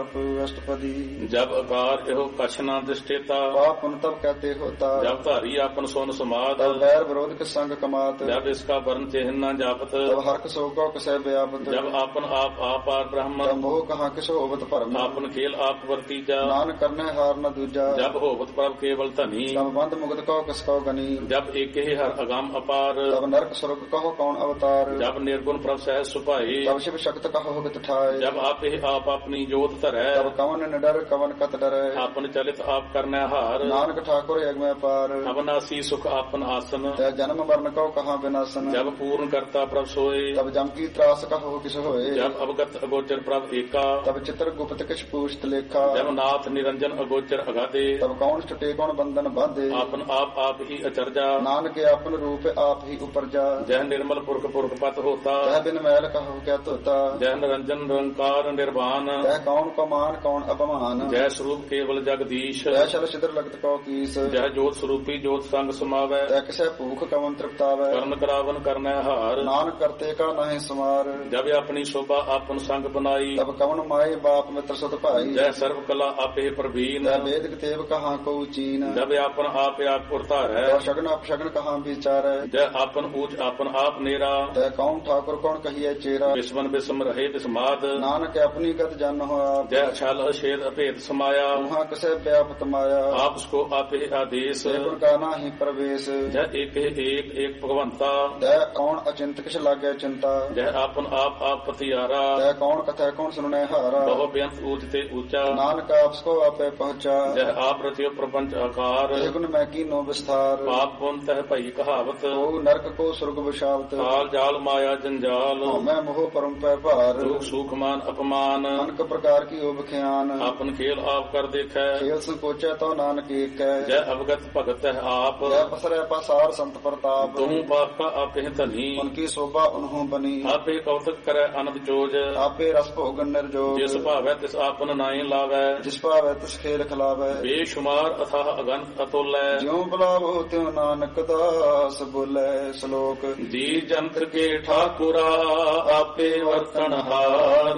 जाप अष्टपदी। जब आकार एहो कछ न दृष्टेता, पाप पुन तब कहते होता। जब धारी आपन सोन समाद, तब बैर विरोध के संग कमात। जब इसका वर्ण चिन्ह न जापत, तब हर्क सोको कसै व्यापत। जब आपन आप आपार ब्रह्म, तब मोह कहाँ किसो होवत भरम। आपन खेल आप वर्तीजा, नान करने हार न दूजा। जब होवत प्रभ केवल धनी, तब बंद मुगद कहो कसको गनी। जब एक ही हर अगाम अपार, तब नरक स्वर्ग कहो कौन अवतार। जब निर्गुण प्रभ सहज सुपाई, तब शिव शक्त कहो होगत ठाय। जब आप ही आप अपनी जोत धरै, तब कवन निडर कवन कत डरै। आपन चलित आप करने हार, नानक ठाकुर यज्ञ पार। अवनासी सुख आपन आसन, तै जन्म मरण कहो कहाँ विनाशन। जब पूर्ण करता प्रभ सोए, तब जम की त्रास कहो किस होए। जब अवगत अगोचर प्रभ एका, तब चित्र गुप्त किछ पूछत लेखा। जब नाथ निरंजन अगोचर अगाधे, तब कौन छुटे कौन बंधन बांधे। आपन आप ही अचरजा, नानक आपन रूप आप ही उपरजा। जह निर्मल पुरख पुरख पत होता, तह बिन मैल कहो क्या तोता। जह निरंजन निरंकार निर्वाण, तह कौन को मान कौन अपमान। जय स्वरूप केवल जगदीश, तह शल छिद्र लगत कौ कीस। जय जोत स्वरूपी जोत संग समावै, तह किसै भूख कवन तृप्तावै। कर्ण करावन करनै हार, नानक करते का नहीं समार। जब अपनी शोभा आपन संग बनाई, तब कवन माई बाप मित्र सुत भाई। जय सर्व कला आपे प्रवीण, तह वेद तेव कहाँ को चीन। जब आपन आप पुरता है, तह शगन अपशगन कहाँ विचार। जय आपन ऊंच आपन आप नेरा, तह कौन ठाकुर कौन कहिए चेरा। विस्मन विस्म रहे विस्माद, नानक अपनी गत जन हो आप। जय छल छेद अभेद समाया, वहाँ किसे व्यापत माया। आप उसको आपे आदेश, गुण का नाही प्रवेश। जय एक एक भगवंता, तह कौन अचिंत किस लागे चिंता। जय आपन आप पतियारा, तह कौन कथा कौन सुनने हारा। बहु बेअंत ऊंचते ऊंचा, नानक आपको आपे पहुँचा। जय आप रचियो प्रपंच आकार, गुण मैं की नो विस्तार। पाप पुन तह भई कहावत, ओ नरक को स्वर्ग विशावत। काल जाल माया जंजाल, मैं मोह परम पै भार। दुख सुख मान अपमान, अनक प्रकार की ओब ख्यान। आपन खेल आप कर देखै, खेल संकोचे तो नानक एक है। जय अवगत भगत है आप, जय पसरे पसार संत प्रताप। तुम पाप का आपे धनी, उनकी शोभा उन्हों बनी। आपे कौतक करे अनंत जोज, आपे रस भोगन निर्जोग। जिस भावै तिस आपन नाई लावै, जिस पावै तिस खेल खिलावै। बेशुमार अथाह अगंत अतुल्य, ज्यों बुलावो त्यों नानक दास बोले श्लोक। जी जंत्र के ठाकुरा आपे वर्तन हार,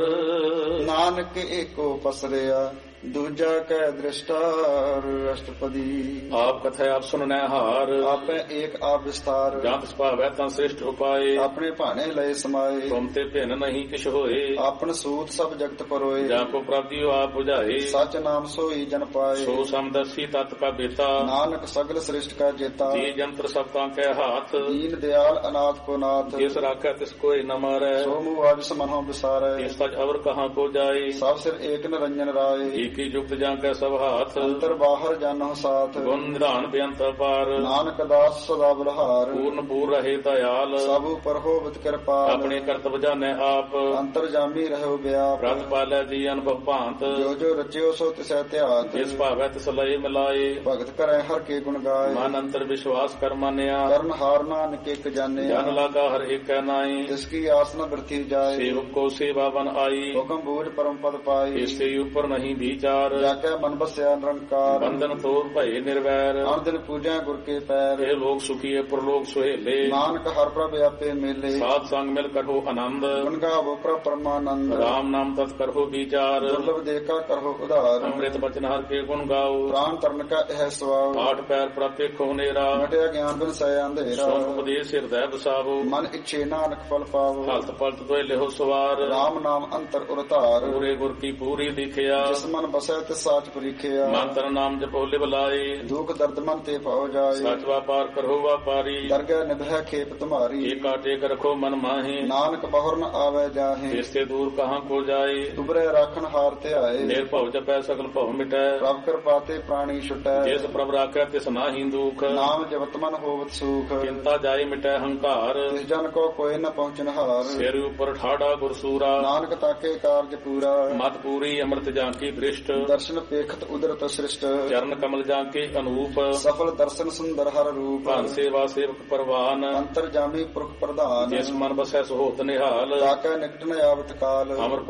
नानक एको पसरिया दूजा कै दृष्टार। अष्टपदी। आप कथा आप सुनने हार, आपे एक आप विस्तार। जहाँ तिस भावै तं श्रेष्ठ उपाय, अपने भाने लय समाये। तुम ते भिन्न नहीं किछ होए, आपन सूत सब जगत परोए। जा को प्राप्तियो आप बुझाए, सच नाम सोई जन पाए। सो समदर्शी तत् का बेता, नानक सगल श्रेष्ठ का जेता। जी जंत्र सबता के हाथ, दीन दयाल अनाथ को नाथ। जिस राखै तिस कोई न मारै, सो मुआज समनो विसारे। इस सच अवर कहाँ को जाए, सब सिर एक निरंजन राय। एक ही युक्त जाके सब हाथ, अंतर बाहर जानो साथ। गुण निधान बेअंत अपार, नानक दास सदा बलहार। पूर्ण पूर रहे दयाल, सब पर होवत कृपाल। अपने कर्तव्य जाने आप, अंतर जामी रहो व्याप। रत पालै जी अनुभव भांत, जो जो रचियो सो तिसै त्यात। जिस भावै तिस लय मिलाए, भगत करे हर के गुण गाय। मन अंतर विश्वास कर मानिया, कर्ण हार नानक एक जाने। जन लागा हर एक नाई, जिसकी आस न वृथी जाए। सेवक को सेवा बन आई, हुक्म बूझ परम पद पाई। इससे ऊपर नहीं विचार, जाके मन बस्या निरंकार। बंधन तोड़ भय निर्वैर, हर दिन पूजा गुर के पैर। ये लोग सुखी है प्रलोक सुहेले, नानक हर प्रभ आपे मेले। सात संग मिल करहो आनंद, गुण गावो प्रभ परमानंद। राम नाम तत् करहो विचार, दुर्लभ देखा करहो उधार। अमृत बचन हर के गुण गाओ, प्राण तरन का यह स्वभाव। आठ पैर प्राप्त खो नेरा, मटिया ज्ञान बिन सय अंधेरा। सोन उपदेश हृदय बसावो, मन इच्छे नानक फल पावो। हलत पलत दोय लेहो सवार, राम नाम अंतर उरतार। पूरे गुर की पूरी दिखिया, जिस मन बसै तिस साच परीखिया। मंत्र नाम जपो लिव लाए, दुख दर्द मन ते पाओ जाए। सच व्यापार करहो व्यापारी, दरगह निभै खेप तुम्हारी। एक टेक रखो मन माहे, नानक बहुर न आवे जाहे। इससे दूर कहाँ को जाए, दुबरे राखन हार ते आए। निर्भव जपै सकल भव मिटै, प्रभ कृपा ते प्राणी छुटै। जिस प्रभ राखै तिस नाहि दुख, नाम जपत मन होवत सुख। चिंता जाय मिटै हंकार, तिस जन को कोई न पहुँचन हार। सिर ऊपर ठाड़ा गुरसूरा, नानक ताके कार्य पूरा। मत पूरी अमृत जाकी दृष्ट, दर्शन पेखत उदरत सृष्ट। चरण कमल जाके अनूप, सफल दर्शन सुंदर हर रूप। भान सेवा सेवक परवान, अंतर जामी पुरख प्रधान। जिस मन बसै सुहोत निहाल, ताकै निकट न आवत काल। अमर